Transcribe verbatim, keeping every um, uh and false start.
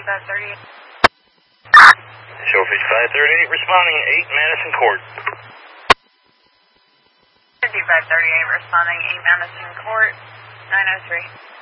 five thirty-eight. Showfish five thirty-eight responding, eight Madison Court. five thirty-eight responding, eight Madison Court, nine oh three.